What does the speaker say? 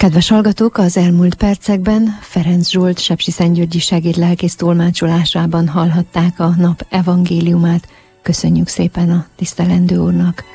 Kedves hallgatók, az elmúlt percekben Ferenc Zsolt sepsiszentgyörgyi segédlelkész tolmácsolásában hallhatták a nap evangéliumát. Köszönjük szépen a tisztelendő úrnak!